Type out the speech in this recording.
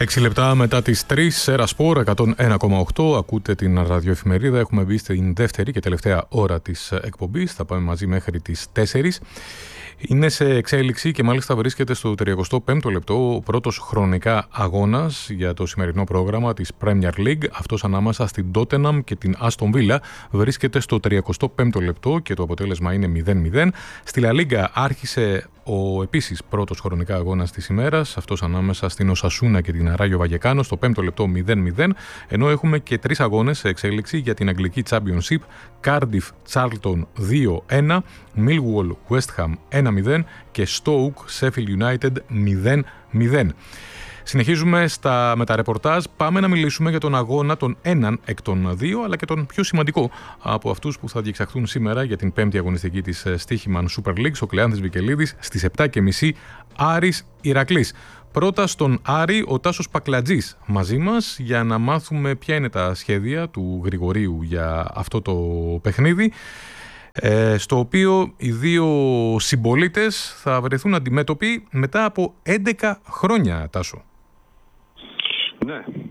6 λεπτά μετά τις 3, Σέρα Σπορ 101,8. Ακούτε την ραδιοεφημερίδα. Έχουμε μπει στην δεύτερη και τελευταία ώρα της εκπομπής. Θα πάμε μαζί μέχρι τις 4. Είναι σε εξέλιξη και μάλιστα βρίσκεται στο 35ο λεπτό ο πρώτος χρονικά αγώνας για το σημερινό πρόγραμμα της Premier League. Αυτός ανάμεσα στην Tottenham και την Aston Villa βρίσκεται στο 35ο λεπτό και το αποτέλεσμα είναι 0-0. Στη La Liga άρχισε ο επίσης πρώτος χρονικά αγώνας της ημέρας, αυτός ανάμεσα στην Οσασούνα και την Ράγιο Βαγεκάνο, στο 5ο λεπτό 0-0, ενώ έχουμε και 3 αγώνες σε εξέλιξη για την Αγγλική Championship, Cardiff Charlton 2-1, Millwall West Ham 1-0 και Stoke Sheffield United 0-0. Συνεχίζουμε με τα ρεπορτάζ. Πάμε να μιλήσουμε για τον αγώνα, τον έναν εκ των δύο, αλλά και τον πιο σημαντικό από αυτούς που θα διεξαχθούν σήμερα για την 5η αγωνιστική της Στοίχημαν Super League στο Κλεάνθης Βικελίδης στις 7.30 Άρης Ηρακλής. Πρώτα στον Άρη, ο Τάσος Πακλατζής μαζί μας για να μάθουμε ποια είναι τα σχέδια του Γρηγορίου για αυτό το παιχνίδι, στο οποίο οι δύο συμπολίτες θα βρεθούν αντιμέτωποι μετά από 11 χρόνια, Τάσο. Ναι,